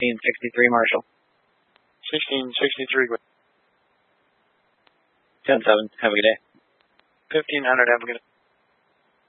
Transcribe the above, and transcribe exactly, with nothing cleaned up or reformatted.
sixteen sixty-three, Marshall. sixteen sixty-three. ten seven, have a good day. fifteen hundred, have a good day.